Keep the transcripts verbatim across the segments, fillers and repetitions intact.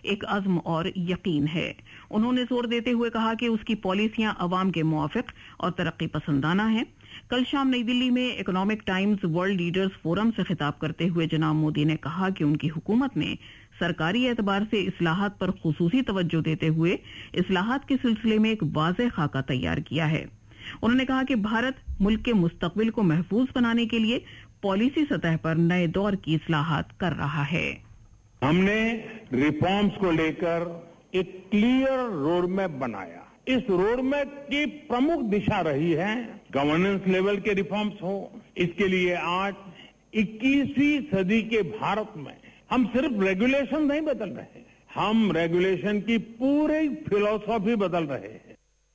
एक अज़्म और यकीन है। उन्होंने जोर देते हुए कहा कि उसकी पॉलिसियां अवाम के मुआफिक और तरक्की पसंदाना हैं। कल शाम नई दिल्ली में economic times world leaders forum से खिताब करते हुए जनाब मोदी ने कहा कि उनकी हुकूमत ने सरकारी एतबार से इस्लाहात पर खुसूसी तवज्जो देते हुए इस्लाहात के सिलसिले में एक वाज़ेह खाका तैयार किया है। उन्होंने कहा कि भारत मुल्क के मुस्तकबिल को महफूज बनाने के लिए पॉलिसी सतह पर नए दौर की इस्लाहात कर रहा है। हमने रिफॉर्म्स को लेकर एक क्लियर रोड मैप बनाया। इस रोड मैप की प्रमुख दिशा रही है गवर्नेंस लेवल के रिफॉर्म्स हो। इसके लिए आज इक्कीसवीं सदी के भारत में हम सिर्फ रेगुलेशन नहीं बदल रहे, हम रेगुलेशन की पूरी फिलॉसफी बदल रहे हैं।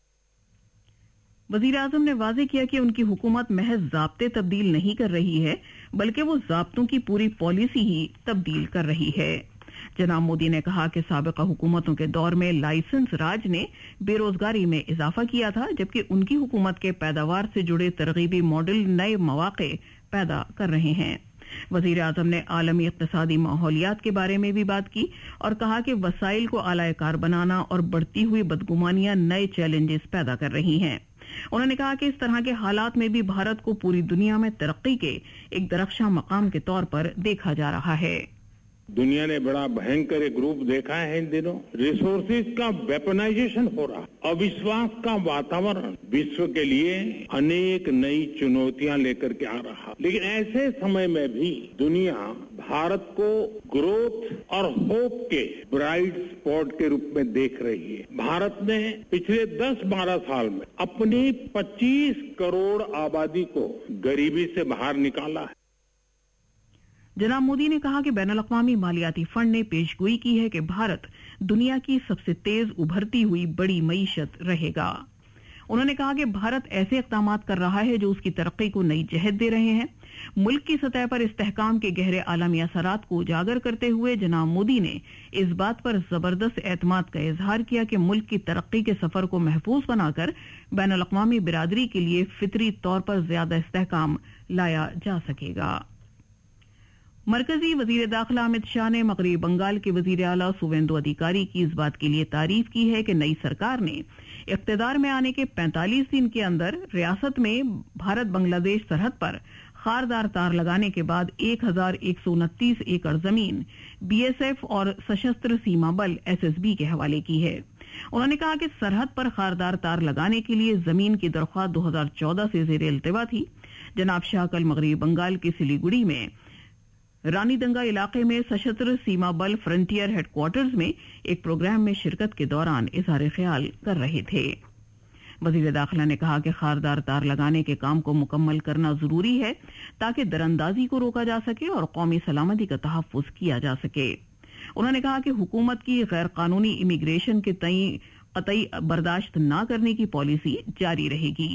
वजीर आजम ने वाजे किया कि उनकी हुकूमत महज ज़ाब्ते तब्दील नहीं कर रही है, बल्कि वो ज़ाब्तों की पूरी पॉलिसी ही तब्दील कर रही है। जनाब मोदी ने कहा कि साबिका हुकूमतों के दौर में लाइसेंस राज ने बेरोजगारी में इजाफा किया था, जबकि उनकी हुकूमत के पैदावार से जुड़े तरगीबी मॉडल नए मौके पैदा कर रहे हैं। वजीर आजम ने आलमी इक्तिसादी माहौलियात के बारे में भी बात की और कहा कि वसाइल को आलाकार बनाना और बढ़ती हुई बदगुमानियां नए चैलेंजेस पैदा कर रही हैं। उन्होंने कहा कि इस तरह के हालात में भी भारत को पूरी दुनिया में तरक्की के एक दरख्शां मकाम के तौर पर देखा जा रहा है। दुनिया ने बड़ा भयंकर एक रूप देखा है इन दिनों। रिसोर्सेज का वेपनाइजेशन हो रहा, अविश्वास का वातावरण विश्व के लिए अनेक नई चुनौतियां लेकर के आ रहा। लेकिन ऐसे समय में भी दुनिया भारत को ग्रोथ और होप के ब्राइट स्पॉट के रूप में देख रही है। भारत ने पिछले दस बारह साल में अपनी पच्चीस करोड़ आबादी को गरीबी से बाहर निकाला है। जनाब मोदी ने कहा कि बैनुल-अक़वामी मालियाती फंड ने पेशगोई की है कि भारत दुनिया की सबसे तेज उभरती हुई बड़ी मईशत रहेगा। उन्होंने कहा कि भारत ऐसे इक़दाम कर रहा है जो उसकी तरक्की को नई जहत दे रहे हैं। मुल्क की सतह पर इस्तेहकाम के गहरे आलमी असरात को उजागर करते हुए जनाब मोदी ने इस बात पर जबरदस्त एतमाद का इजहार किया कि मुल्क की तरक्की के सफर को महफूज बनाकर बैनुल-अक़वामी बिरादरी के लिए फितरी तौर पर ज्यादा इस्तेहकाम लाया जा सकेगा। मरकजी वजीर दाखिला अमित शाह ने मगरबी बंगाल के वजीर आला सुवेंदु अधिकारी की इस बात के लिए तारीफ की है कि नई सरकार ने इख्तिदार में आने के पैंतालीस दिन के अंदर रियासत में भारत बांग्लादेश सरहद पर खारदार तार लगाने के बाद एक हजार एक सौ उनतीस एकड़ जमीन बीएसएफ और सशस्त्र सीमा बल एसएसबी के हवाले की है। उन्होंने कहा कि सरहद पर खारदार तार लगाने के लिए जमीन की दरख्वास्त दो हजार चौदह से जेर इल्तिवा थी। जनाब शाह कल मगरबी बंगाल के सिलीगुड़ी में रानीदंगा इलाके में सशस्त्र सीमा बल फ्रंटियर हेडक्वार्टर्स में एक प्रोग्राम में शिरकत के दौरान इजहार ख्याल कर रहे थे। वजीर दाखिला ने कहा कि खारदार तार लगाने के काम को मुकम्मल करना जरूरी है ताकि दरअंदाजी को रोका जा सके और कौमी सलामती का तहफ्फुज किया जा सके। उन्होंने कहा कि हुकूमत की गैर कानूनी इमिग्रेशन के तई कतई बर्दाश्त न करने की पॉलिसी जारी रहेगी।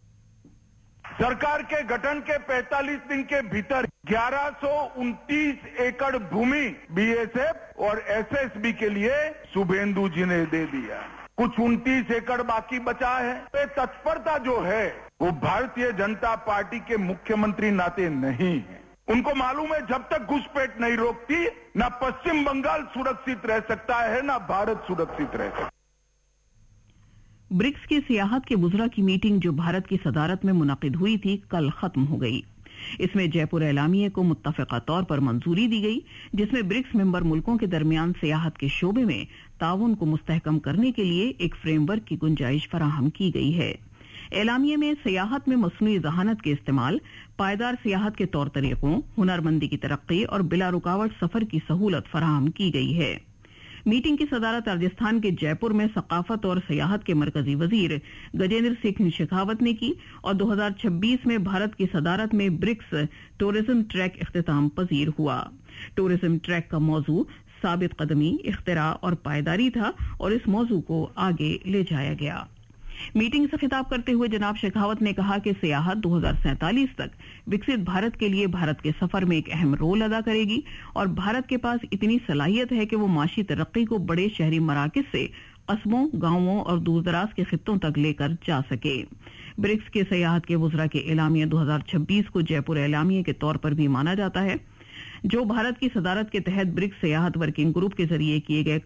सरकार के गठन के पैंतालीस दिन के भीतर ग्यारह सौ उनतीस एकड़ भूमि बीएसएफ और एसएसबी के लिए शुभेंदु जी ने दे दिया। कुछ उनतीस एकड़ बाकी बचा है। ये तत्परता जो है वो भारतीय जनता पार्टी के मुख्यमंत्री नाते नहीं है। उनको मालूम है जब तक घुसपैठ नहीं रोकती ना पश्चिम बंगाल सुरक्षित रह सकता है ना भारत सुरक्षित रह सकता है। ब्रिक्स की सियाहत के वुज़रा की मीटिंग जो भारत की सदारत में मुनक़िद हुई थी कल खत्म हो गई। इसमें जयपुर एलामिया को मुत्तफ़िक़ा तौर पर मंजूरी दी गई, जिसमें ब्रिक्स मेंबर मुल्कों के दरमियान सियाहत के शोबे में ताउन को मुस्तहकम करने के लिए एक फ्रेमवर्क की गुंजाइश फराहम की गई है। एलामिया में सियाहत में मसनूई ज़हानत के इस्तेमाल, पायदार सियाहत के तौर तरीकों, हुनरमंदी की तरक्की और बिला रुकावट सफर की सहूलत फराहम की गई है। मीटिंग की सदारत राजस्थान के जयपुर में सकाफत और सियाहत के मरकजी वजीर गजेंद्र सिंह शेखावत ने की और दो हजार छब्बीस में भारत की सदारत में ब्रिक्स टूरिज्म ट्रैक इख्तिताम पजीर हुआ। टूरिज्म ट्रैक का मौजू साबित कदमी, इख्तिरा और पायदारी था और इस मौजू को आगे ले जाया गया। मीटिंग से खिताब करते हुए जनाब शेखावत ने कहा कि सियाहत दो हजार सैंतालीस तक विकसित भारत के लिए भारत के सफर में एक अहम रोल अदा करेगी और भारत के पास इतनी सलाहियत है कि वो माशी तरक्की को बड़े शहरी मराकज से कस्बों, गांवों और दूरदराज के खित्तों तक लेकर जा सके। ब्रिक्स के सियाहत के वुज़रा के एलामिया दो हजार छब्बीस को जयपुर एलामिया के तौर पर भी माना जाता है, जो भारत की सदारत के तहत ब्रिक्स सियाहत वर्किंग ग्रुप के जरिए किए गए